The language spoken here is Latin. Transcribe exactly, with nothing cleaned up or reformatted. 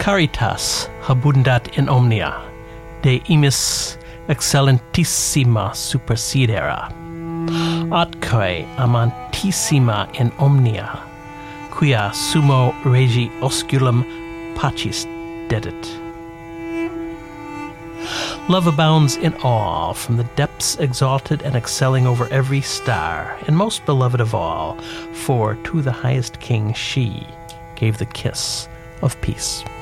caritas abundat in omnia, de imis excellentissima supersidera, atque amantissima in omnia, quia sumo regi osculum pacis dedit. Love abounds in awe, from the depths exalted and excelling over every star, and most beloved of all, for to the highest king she gave the kiss of peace.